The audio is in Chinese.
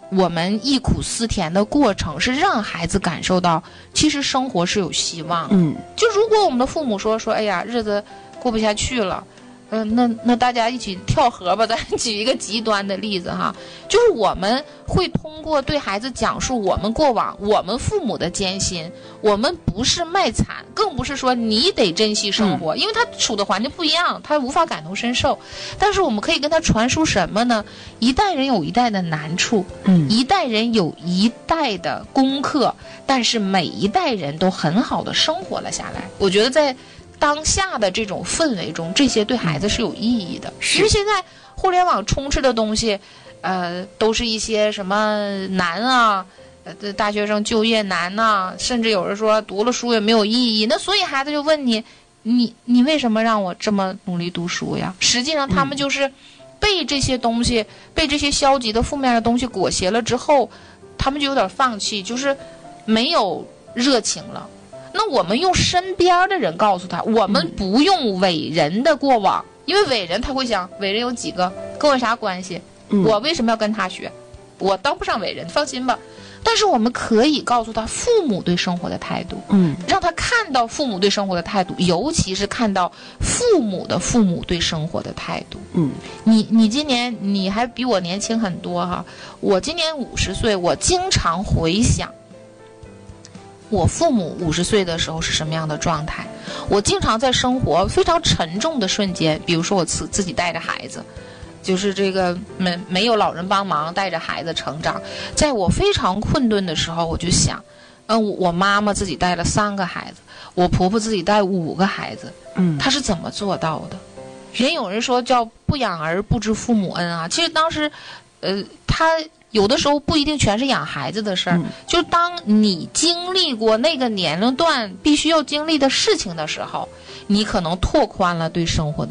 我们忆苦思甜的过程是让孩子感受到其实生活是有希望。就如果我们的父母说哎呀日子过不下去了，那大家一起跳河吧。咱举一个极端的例子哈，就是我们会通过对孩子讲述我们过往我们父母的艰辛，我们不是卖惨，更不是说你得珍惜生活，因为他处的环境不一样，他无法感同身受。但是我们可以跟他传输什么呢？一代人有一代的难处，一代人有一代的功课，但是每一代人都很好的生活了下来。我觉得在当下的这种氛围中，这些对孩子是有意义的。因为现在互联网充斥的东西，都是一些什么难啊，大学生就业难呐，甚至有人说读了书也没有意义。那所以孩子就问你为什么让我这么努力读书呀？实际上他们就是被这些东西，被这些消极的负面的东西裹挟了之后，他们就有点放弃，就是没有热情了。那我们用身边的人告诉他，我们不用伟人的过往，因为伟人他会想，伟人有几个，跟我有啥关系？我为什么要跟他学？我当不上伟人，放心吧。但是我们可以告诉他父母对生活的态度，让他看到父母对生活的态度，尤其是看到父母对生活的态度。你今年你还比我年轻很多哈，我今年50岁，我经常回想我父母50岁的时候是什么样的状态。我经常在生活非常沉重的瞬间，比如说我自己带着孩子，就是这个没有老人帮忙，带着孩子成长。在我非常困顿的时候，我就想，我妈妈自己带了3个孩子，我婆婆自己带5个孩子，她是怎么做到的？人有人说叫不养儿不知父母恩啊。其实当时，她有的时候不一定全是养孩子的事儿，就当你经历过那个年龄段必须要经历的事情的时候，你可能拓宽了对生活的